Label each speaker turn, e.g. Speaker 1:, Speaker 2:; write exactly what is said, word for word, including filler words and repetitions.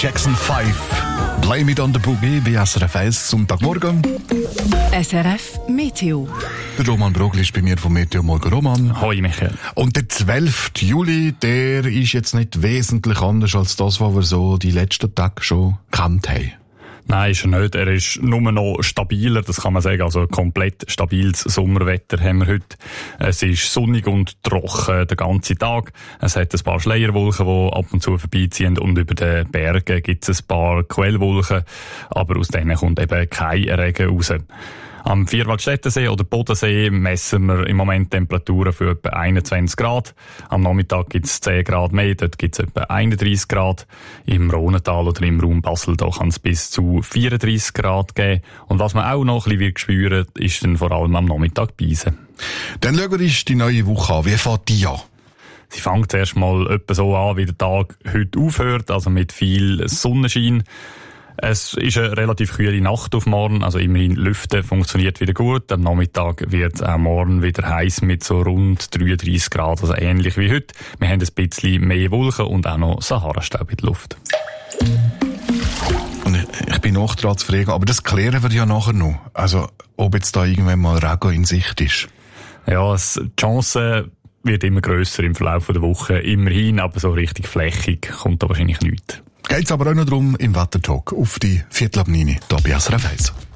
Speaker 1: Jackson fünf. Blame it on the Boogie bei S R F eins Sonntagmorgen.
Speaker 2: S R F Meteo.
Speaker 1: Der Roman Brogli ist bei mir vom Meteo. Morgen, Roman.
Speaker 3: Hoi, Michael.
Speaker 1: Und der zwölfte Juli, der ist jetzt nicht wesentlich anders als das, was wir so die letzten Tage schon gekannt haben.
Speaker 3: Nein, ist er nicht. Er ist nur noch stabiler, das kann man sagen. Also komplett stabiles Sommerwetter haben wir heute. Es ist sonnig und trocken den ganzen Tag. Es hat ein paar Schleierwolken, die ab und zu vorbeiziehen, und über den Bergen gibt es ein paar Quellwolken, aber aus denen kommt eben kein Regen raus. Am Vierwaldstättensee oder Bodensee messen wir im Moment Temperaturen für etwa einundzwanzig Grad. Am Nachmittag gibt es zehn Grad mehr, dort gibt es etwa einunddreissig Grad. Im Rhonental oder im Raum Basel da kann es bis zu vierunddreissig Grad geben. Und was man auch noch ein bisschen spüren wird, ist dann vor allem am Nachmittag Beisen.
Speaker 1: Dann schauen wir uns die neue Woche an. Wie fängt die an?
Speaker 3: Sie fängt zuerst mal etwa so an, wie der Tag heute aufhört, also mit viel Sonnenschein. Es ist eine relativ kühle Nacht auf morgen, also immerhin Lüften funktioniert wieder gut. Am Nachmittag wird es auch morgen wieder heiß mit so rund dreiunddreissig Grad, also ähnlich wie heute. Wir haben ein bisschen mehr Wolken und auch noch Sahara-Staub in der Luft.
Speaker 1: Und ich, ich bin noch dran zu fragen, aber das klären wir ja nachher noch. Also, ob jetzt da irgendwann mal Regen in Sicht ist.
Speaker 3: Ja, es, die Chance wird immer grösser im Verlauf der Woche, immerhin, aber so richtig flächig kommt da wahrscheinlich nichts.
Speaker 1: Geht's aber auch noch darum im Wettertalk auf die Viertel ab neun, hier bei S R F eins.